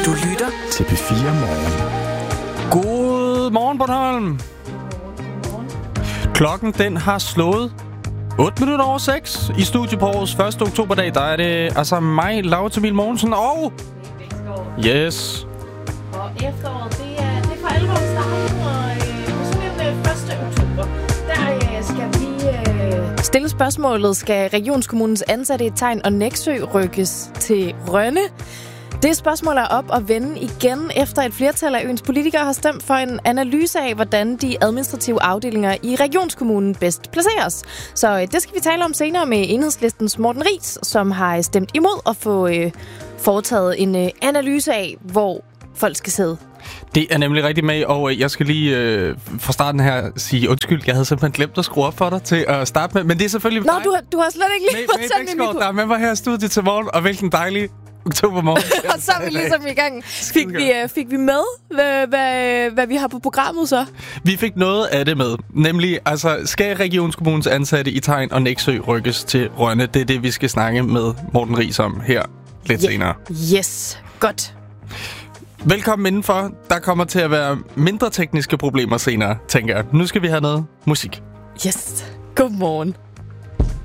Du lytter til P4 Morgen. God morgen, Bornholm. Klokken den har slået 8 minutter over 6 i studiet på årets 1. oktoberdag. Der er det altså mig, Laura Emil Mogensen og... Yes. Og efteråret, det er for alvor starten, og på sådan en 1. oktober, der skal vi stille spørgsmålet, skal Regionskommunens ansatte i Tegn og Nexø rykkes til Rønne? Det spørgsmål er op og vende igen, efter et flertal af øens politikere har stemt for en analyse af, hvordan de administrative afdelinger i Regionskommunen bedst placeres. Så det skal vi tale om senere med Enhedslistens Morten Riis, som har stemt imod at få foretaget en analyse af, hvor folk skal sidde. Det er nemlig rigtig med, og jeg skal lige fra starten her sige undskyld. Jeg havde simpelthen glemt at skrue op for dig til at starte med, men det er selvfølgelig... Nå, du har slet ikke lige fået sådan en mikrofon. Der er med mig her i studiet til morgen, og hvilken dejlig oktobermorgen. Og så er vi ligesom i gang. Fik vi med, hvad vi har på programmet så? Vi fik noget af det med. Nemlig, altså, skal Regionskommunens ansatte i Tegn og Nexø rykkes til Rønne? Det er det, vi skal snakke med Morten Riis om her lidt senere. Yes, godt. Velkommen indenfor. Der kommer til at være mindre tekniske problemer senere, tænker jeg. Nu skal vi have noget musik. Yes, godmorgen.